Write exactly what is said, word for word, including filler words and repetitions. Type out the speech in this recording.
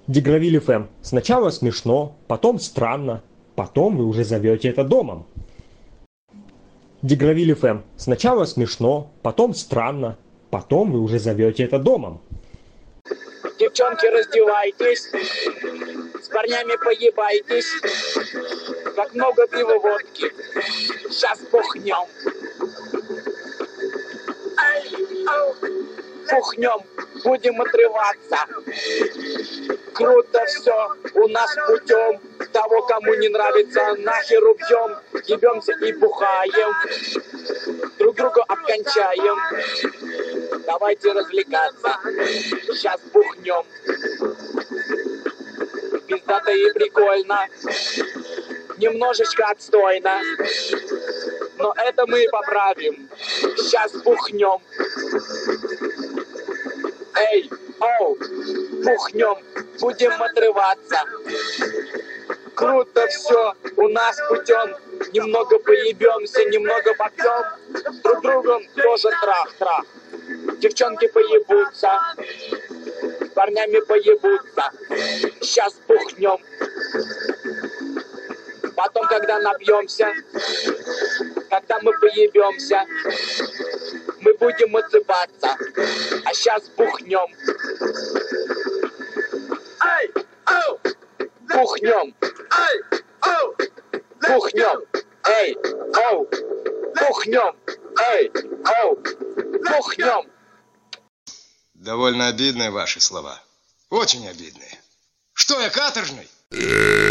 Дегравиль эф эм. Сначала смешно, потом странно, потом вы уже зовете это домом. Дегравиль эф эм. Сначала смешно, потом странно, потом вы уже зовете это домом. Девчонки, раздевайтесь, с парнями поебайтесь, как много пива водки, сейчас бухнем. Бухнем, будем отрываться. Круто все, у нас путем. Того, кому не нравится, нахер убьем. Ебемся и бухаем, друг друга обкончаем. Давайте развлекаться, сейчас бухнем. Пиздато и прикольно, немножечко отстойно, но это мы поправим. Сейчас бухнем. Эй, оу, бухнем, будем отрываться. Круто все, у нас путем. Немного поебемся, немного попьем. Друг другом тоже трах-трах. Девчонки поебутся, с парнями поебутся. Сейчас бухнем. Потом, когда напьемся, когда мы поебемся, мы будем отсыпаться. А сейчас бухнем. Эй, оу! Бухнем. Эй, оу! Бухнем. Эй, оу! Бухнем. Эй, оу! Бухнем. Довольно обидные ваши слова. Очень обидные. Что я, каторжный?